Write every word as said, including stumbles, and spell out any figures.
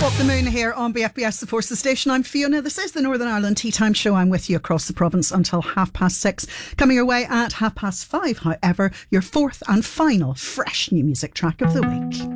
Walk the Moon here on B F B S, the Forces Station. I'm Fiona. This is the Northern Ireland Tea Time Show. I'm with you across the province until half past six. Coming your way at half past five, however, your fourth and final fresh new music track of the week.